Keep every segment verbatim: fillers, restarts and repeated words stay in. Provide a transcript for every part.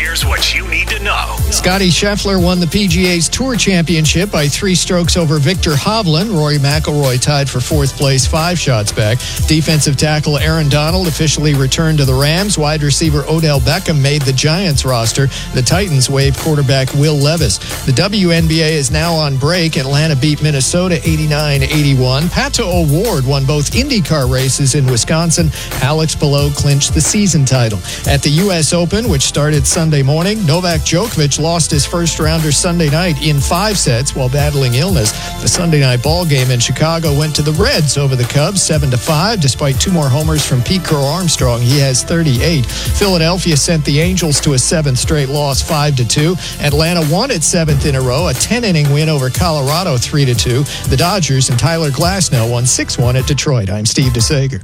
Here's what you need to know. Scotty Scheffler won the P G A's Tour Championship by three strokes over Victor Hovland. Rory McIlroy tied for fourth place, five shots back. Defensive tackle Aaron Donald officially returned to the Rams. Wide receiver Odell Beckham made the Giants roster. The Titans waived quarterback Will Levis. The W N B A is now on break. Atlanta beat Minnesota eighty-nine eighty-one. Pato O'Ward won both IndyCar races in Wisconsin. Alex Palou clinched the season title. At the U S Open, which started Sunday morning, Novak Djokovic lost his first-rounder Sunday night in five sets while battling illness. The Sunday night ball game in Chicago went to the Reds over the Cubs, seven to five. Despite two more homers from Pete Crow Armstrong, he has thirty-eight. Philadelphia sent the Angels to a seventh straight loss, five to two. Atlanta won its seventh in a row, a ten-inning win over Colorado, three to two. The Dodgers and Tyler Glasnow won six one at Detroit. I'm Steve DeSager.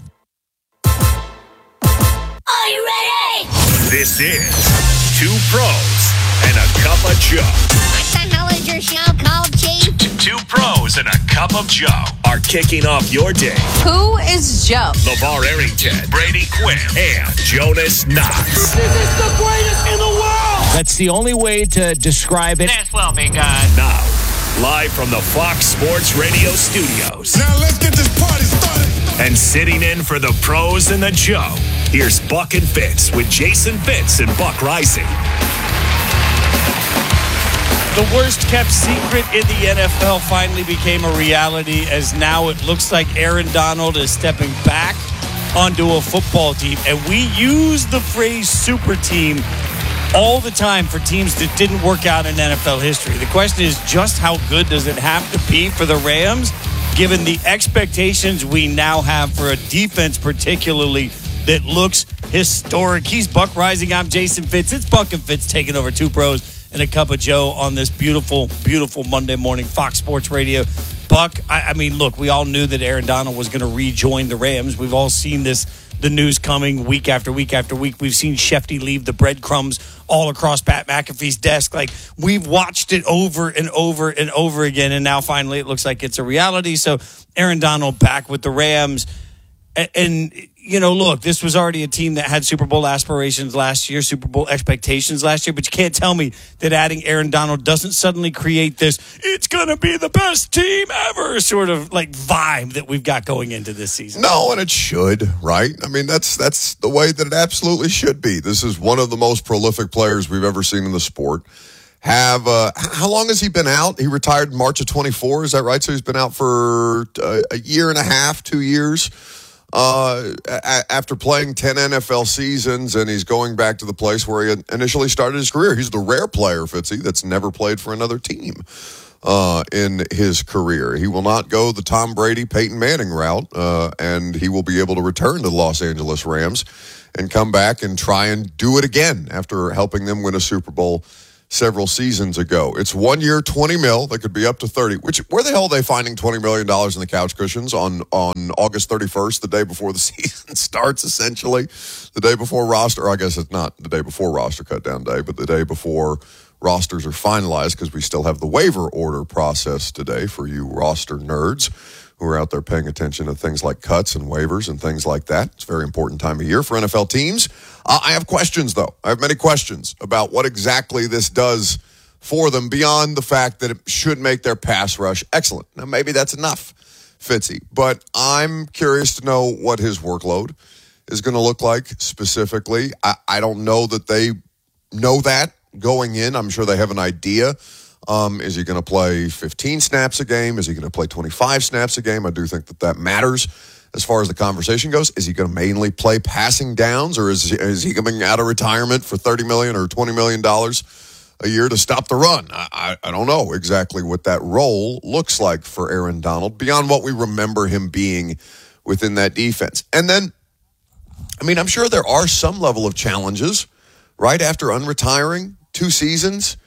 Are you ready? This is Two Pros and a Cup of Joe. What the hell is your show called, Chief? Two Pros and a Cup of Joe are kicking off your day. Who is Joe? LeVar Arrington, Brady Quinn, and Jonas Knox. This is the greatest in the world! That's the only way to describe it. This will be good. Now, live from the Fox Sports Radio studios. Now let's get this party started. And sitting in for the Pros and the Joe, here's Buck and Fitz with Jason Fitz and Buck Rising. The worst kept secret in the N F L finally became a reality, as now it looks like Aaron Donald is stepping back onto a football team. And we use the phrase super team all the time for teams that didn't work out in N F L history. The question is, just how good does it have to be for the Rams, given the expectations we now have for a defense particularly that looks historic? He's Buck Rising. I'm Jason Fitz. It's Buck and Fitz taking over Two Pros and a Cup of Joe on this beautiful, beautiful Monday morning, Fox Sports Radio. Buck, I, I mean, look, we all knew that Aaron Donald was going to rejoin the Rams. We've all seen this, the news coming week after week after week. We've seen Shefty leave the breadcrumbs all across Pat McAfee's desk. Like, we've watched it over and over and over again, and now finally it looks like it's a reality. So Aaron Donald back with the Rams. And, and you know, look, this was already a team that had Super Bowl aspirations last year, Super Bowl expectations last year, but you can't tell me that adding Aaron Donald doesn't suddenly create this, it's going to be the best team ever sort of like vibe that we've got going into this season. No, and it should, right? I mean, that's that's the way that it absolutely should be. This is one of the most prolific players we've ever seen in the sport. Have uh, how long has he been out? He retired in March of twenty-four, is that right? So he's been out for uh, a year and a half, two years. Uh, a- after playing ten N F L seasons, and he's going back to the place where he initially started his career. He's the rare player, Fitzy, that's never played for another team uh, in his career. He will not go the Tom Brady, Peyton Manning route, uh, and he will be able to return to the Los Angeles Rams and come back and try and do it again after helping them win a Super Bowl several seasons ago. It's one year, twenty mil. That could be up to thirty. Which, where the hell are they finding twenty million dollars in the couch cushions on, on August thirty-first, the day before the season starts, essentially? The day before roster, or I guess it's not the day before roster cut down day, but the day before rosters are finalized, because we still have the waiver order process today for you roster nerds who are out there paying attention to things like cuts and waivers and things like that. It's a very important time of year for N F L teams. Uh, I have questions, though. I have many questions about what exactly this does for them beyond the fact that it should make their pass rush excellent. Now, maybe that's enough, Fitzy, but I'm curious to know what his workload is going to look like specifically. I, I don't know that they know that going in. I'm sure they have an idea. Um, is he going to play fifteen snaps a game? Is he going to play twenty-five snaps a game? I do think that that matters as far as the conversation goes. Is he going to mainly play passing downs, or is he, is he coming out of retirement for thirty million dollars or twenty million dollars a year to stop the run? I, I, I don't know exactly what that role looks like for Aaron Donald beyond what we remember him being within that defense. And then, I mean, I'm sure there are some level of challenges right after unretiring two seasons.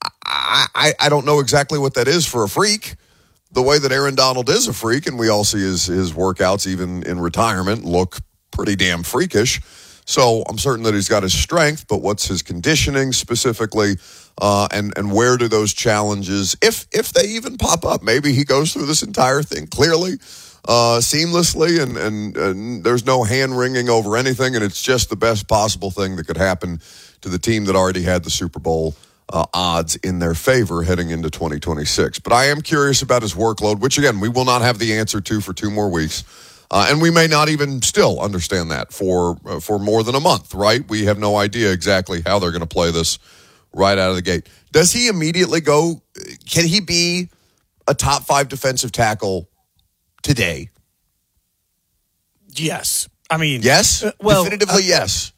I, I, I don't know exactly what that is for a freak, the way that Aaron Donald is a freak, and we all see his, his workouts, even in retirement, look pretty damn freakish. So I'm certain that he's got his strength, but what's his conditioning specifically, uh, and, and where do those challenges, if if they even pop up? Maybe he goes through this entire thing clearly, uh, seamlessly, and, and, and there's no hand-wringing over anything, and it's just the best possible thing that could happen to the team that already had the Super Bowl uh, odds in their favor heading into twenty twenty-six. But I am curious about his workload, which, again, we will not have the answer to for two more weeks. Uh, and we may not even still understand that for uh, for more than a month, right? We have no idea exactly how they're going to play this right out of the gate. Does he immediately go? Can he be a top five defensive tackle today? Yes. I mean, yes? Uh, well, definitively uh, yes.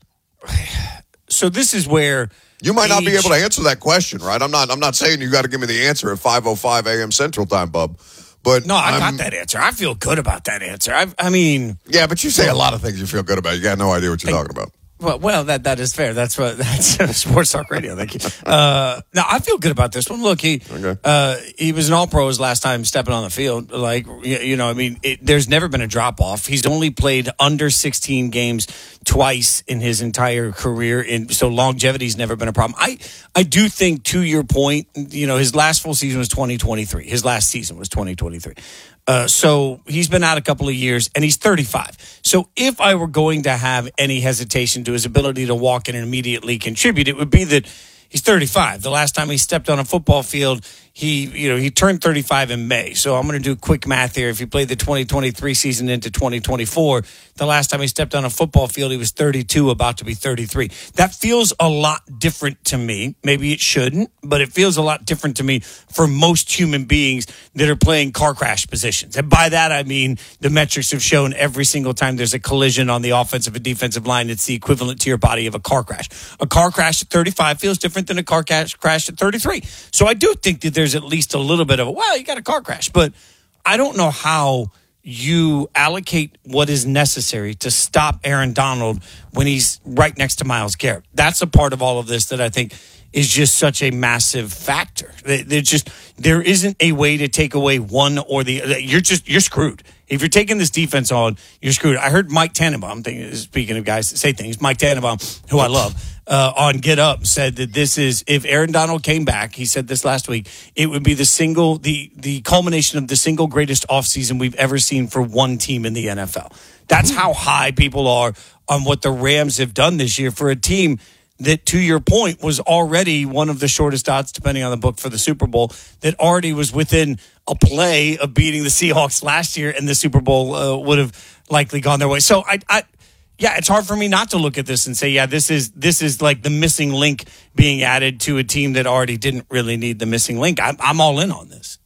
So this is where you might not age, be able to answer that question, right? I'm not I'm not saying you got to give me the answer at five oh five a.m. Central Time, bub. But no, I I'm, got that answer. I feel good about that answer. I, I mean, yeah, but you say a lot of things you feel good about. You got no idea what you're I, talking about. Well, well, that that is fair. That's what that's Sports Talk Radio. Thank you. Uh, now I feel good about this one. Look, he okay. uh, he was an All-Pro his last time stepping on the field. Like you, you know, I mean, it, there's never been a drop off. He's only played under sixteen games twice in his entire career, and so longevity's never been a problem. I I do think, to your point, you know, his last full season was twenty twenty-three. His last season was twenty twenty-three. Uh, so he's been out a couple of years, and he's thirty-five. So if I were going to have any hesitation to his ability to walk in and immediately contribute, it would be that he's thirty-five. The last time he stepped on a football field, he you know he turned thirty-five in May. So I'm going to do quick math here. If he played the twenty twenty-three season into twenty twenty-four, the last time he stepped on a football field, he was thirty-two, about to be thirty-three. That feels a lot different to me. Maybe it shouldn't, but it feels a lot different to me for most human beings that are playing car crash positions. And by that, I mean the metrics have shown every single time there's a collision on the offensive and defensive line, it's the equivalent to your body of a car crash. A car crash at thirty-five feels different than a car crash at thirty-three. So I do think that there's at least a little bit of a, well, you got a car crash, but I don't know how you allocate what is necessary to stop Aaron Donald when he's right next to Myles Garrett. That's a part of all of this that I think is just such a massive factor. There's just, there isn't a way to take away one or the other. You're just, you're screwed. If you're taking this defense on, you're screwed. I heard Mike Tannenbaum, thinking, speaking of guys that say things, Mike Tannenbaum, who I love, uh, on Get Up, said that this is, if Aaron Donald came back, he said this last week, it would be the single, the, the culmination of the single greatest offseason we've ever seen for one team in the N F L. That's how high people are on what the Rams have done this year for a team that, to your point, was already one of the shortest odds, depending on the book, for the Super Bowl, that already was within a play of beating the Seahawks last year, and the Super Bowl uh, would have likely gone their way. So, I, I, yeah, it's hard for me not to look at this and say, yeah, this is this is like the missing link being added to a team that already didn't really need the missing link. I'm, I'm all in on this.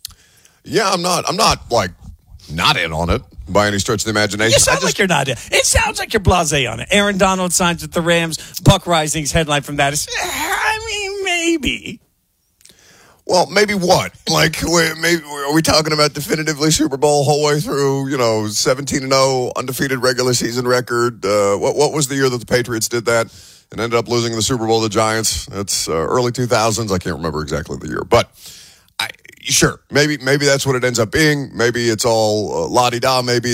Yeah, I'm not. I'm not like not in on it by any stretch of the imagination. You sound I just, like you're not in. It sounds like you're blasé on it. Aaron Donald signs with the Rams. Buck Rising's headline from that is, I mean, maybe. Well, maybe what? Like, maybe are we talking about definitively Super Bowl whole way through? You know, seventeen and oh, undefeated regular season record. Uh, what what was the year that the Patriots did that and ended up losing the Super Bowl to the Giants? It's uh, early two thousands. I can't remember exactly the year, but I, sure, maybe maybe that's what it ends up being. Maybe it's all uh, la-di-da. Maybe